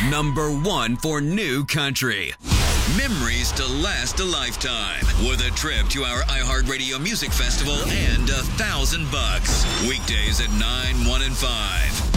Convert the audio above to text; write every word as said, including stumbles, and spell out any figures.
Number one for new country. Memories to last a lifetime with a trip to our iHeartRadio Music Festival and a thousand bucks. Weekdays at nine, one, and five.